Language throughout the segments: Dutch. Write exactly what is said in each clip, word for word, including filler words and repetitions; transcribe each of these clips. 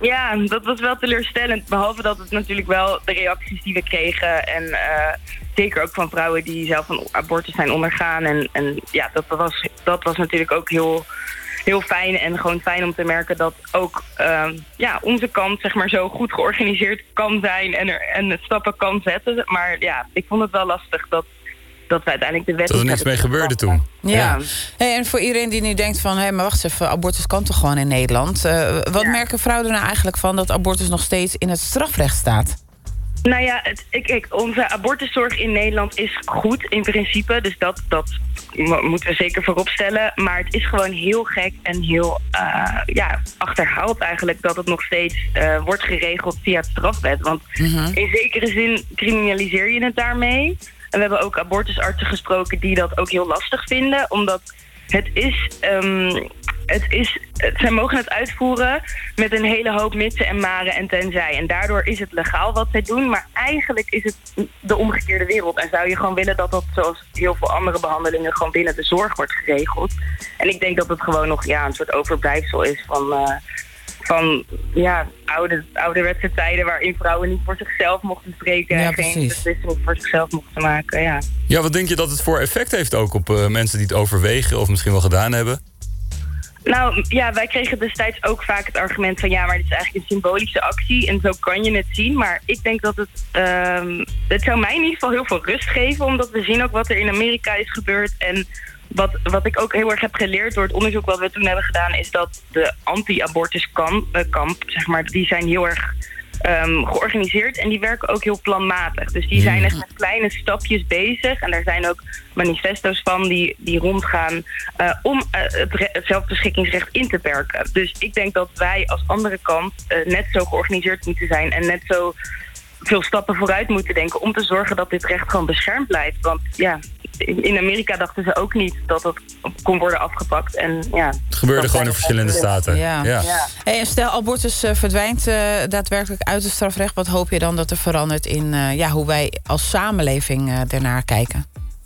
Ja, dat was wel teleurstellend. Behalve dat het natuurlijk wel de reacties die we kregen... en uh, zeker ook van vrouwen die zelf een abortus zijn ondergaan. En, en ja, dat was, dat was natuurlijk ook heel, heel fijn. En gewoon fijn om te merken dat ook uh, ja, onze kant zeg maar, zo goed georganiseerd kan zijn... en, er, en stappen kan zetten. Maar ja, ik vond het wel lastig dat... dat we uiteindelijk de wet... Dat er niks mee gebeurde toen. Ja. Ja. Hey, en voor iedereen die nu denkt van... hé, hey, maar wacht even, abortus kan toch gewoon in Nederland? Uh, wat Ja. merken vrouwen er nou eigenlijk van... dat abortus nog steeds in het strafrecht staat? Nou ja, het, ik, ik, onze abortuszorg in Nederland is goed in principe. Dus dat, dat mo- moeten we zeker voorop stellen. Maar het is gewoon heel gek en heel uh, ja, achterhaald eigenlijk... dat het nog steeds uh, wordt geregeld via het strafwet. Want Mm-hmm. in zekere zin criminaliseer je het daarmee... En we hebben ook abortusartsen gesproken die dat ook heel lastig vinden. Omdat het is... Um, het is zij mogen het uitvoeren met een hele hoop mitsen en maren en tenzij. En daardoor is het legaal wat zij doen. Maar eigenlijk is het de omgekeerde wereld. En zou je gewoon willen dat dat zoals heel veel andere behandelingen... gewoon binnen de zorg wordt geregeld. En ik denk dat het gewoon nog ja, een soort overblijfsel is van... Uh, van ja, oude, ouderwetse tijden waarin vrouwen niet voor zichzelf mochten spreken... Ja, en geen precies. beslissingen voor zichzelf mochten maken, ja. Ja, wat denk je dat het voor effect heeft ook op uh, mensen die het overwegen... of misschien wel gedaan hebben? Nou ja, wij kregen destijds ook vaak het argument van... ja, maar dit is eigenlijk een symbolische actie en zo kan je het zien. Maar ik denk dat het... Um, het zou mij in ieder geval heel veel rust geven... omdat we zien ook wat er in Amerika is gebeurd... en Wat, wat ik ook heel erg heb geleerd door het onderzoek wat we toen hebben gedaan... is dat de anti-abortuskamp, uh, kamp, zeg maar, die zijn heel erg um, georganiseerd... en die werken ook heel planmatig. Dus die zijn echt met kleine stapjes bezig. En daar zijn ook manifesto's van die, die rondgaan... Uh, om uh, het, re- het zelfbeschikkingsrecht in te perken. Dus ik denk dat wij als andere kant uh, net zo georganiseerd moeten zijn... en net zo veel stappen vooruit moeten denken... om te zorgen dat dit recht gewoon beschermd blijft. Want ja... in Amerika dachten ze ook niet dat het kon worden afgepakt. En, ja, Het gebeurde gewoon in verschillende staten. Ja. Ja. Ja. Hey, en stel, abortus uh, verdwijnt uh, daadwerkelijk uit het strafrecht. Wat hoop je dan dat er verandert in uh, ja, hoe wij als samenleving uh, ernaar kijken?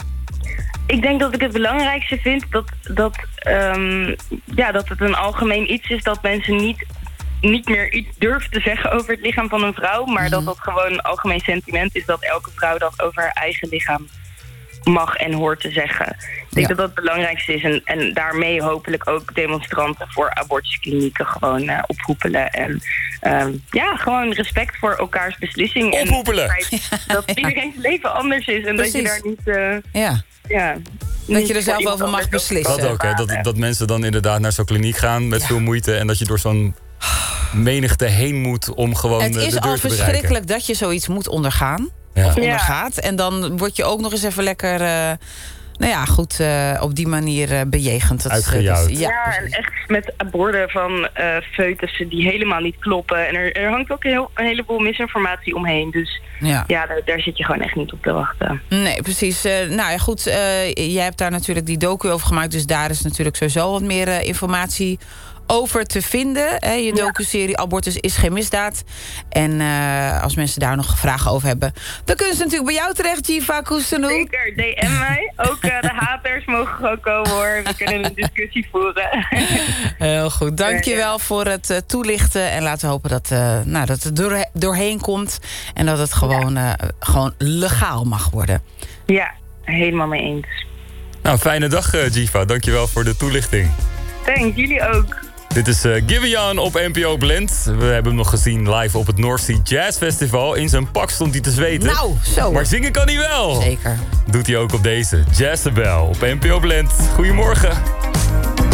Ik denk dat ik het belangrijkste vind dat, dat, um, ja, dat het een algemeen iets is... dat mensen niet, niet meer iets durven te zeggen over het lichaam van een vrouw... maar Mm-hmm. dat dat gewoon een algemeen sentiment is... dat elke vrouw dat over haar eigen lichaam mag en hoort te zeggen. Ik denk Ja. dat dat het belangrijkste is. En, en daarmee hopelijk ook demonstranten voor abortusklinieken gewoon uh, oproepelen. En um, ja, gewoon respect voor elkaars beslissing. Oproepelen. En het feit dat iedereen's leven anders is. En Precies. dat je daar niet... Uh, Ja. ja, Dat niet je er voor zelf iemand over mag anders beslissen. Dat ook, hè? Dat, dat mensen dan inderdaad naar zo'n kliniek gaan met Ja. veel moeite... en dat je door zo'n menigte heen moet om gewoon Het uh, de is deur al te bereiken. verschrikkelijk dat je zoiets moet ondergaan. Ja. Of Ja. ondergaat. En dan word je ook nog eens even lekker... Uh, nou ja, goed, uh, op die manier uh, bejegend. Dat is- Uitgejouwd. dat is- Ja, precies. en echt met borden van uh, foetussen die helemaal niet kloppen. En er, er hangt ook een, heel, een heleboel misinformatie omheen. Dus Ja. ja, daar, daar zit je gewoon echt niet op te wachten. Nee, precies. Uh, nou ja, goed. Uh, jij hebt daar natuurlijk die docu over gemaakt. Dus daar is natuurlijk sowieso wat meer uh, informatie over te vinden. Hè. Je docuserie Abortus is geen misdaad. En uh, als mensen daar nog vragen over hebben... dan kunnen ze natuurlijk bij jou terecht, Jiva Koestenoe. Zeker, D M mij. Ook uh, de haters mogen gewoon komen hoor. We kunnen een discussie voeren. Heel goed. Dankjewel voor het uh, toelichten. En laten we hopen dat, uh, nou, dat het door, doorheen komt. En dat het gewoon, uh, gewoon legaal mag worden. Ja, helemaal mee eens. Nou, fijne dag, uh, Jiva. Dankjewel voor de toelichting. Thanks, jullie ook. Dit is uh, Giveon op N P O Blend. We hebben hem nog gezien live op het North Sea Jazz Festival. In zijn pak stond hij te zweten. Nou, zo. Maar zingen kan hij wel. Zeker. Doet hij ook op deze Jazzabel op N P O Blend. Goedemorgen.